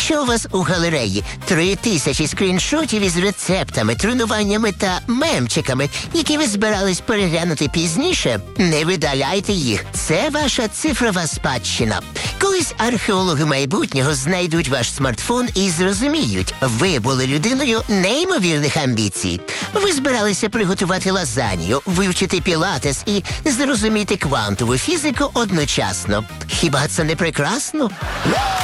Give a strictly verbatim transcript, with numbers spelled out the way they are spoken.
Якщо у вас у галереї три тисячі скріншотів із рецептами, тренуваннями та мемчиками, які ви збирались переглянути пізніше, не видаляйте їх. Це ваша цифрова спадщина. Колись археологи майбутнього знайдуть ваш смартфон і зрозуміють, ви були людиною неймовірних амбіцій. Ви збиралися приготувати лазанью, вивчити пілатес і зрозуміти квантову фізику одночасно. Хіба це не прекрасно?